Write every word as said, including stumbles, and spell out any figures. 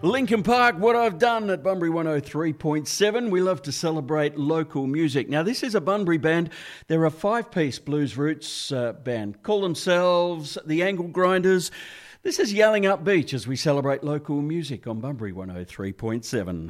Lincoln Park, What I've Done at Bunbury one oh three point seven. We love to celebrate local music. Now, this is a Bunbury band. They're a five-piece blues roots uh, band. Call themselves the Angle Grinders. This is Yelling Up Beach as we celebrate local music on Bunbury one oh three point seven.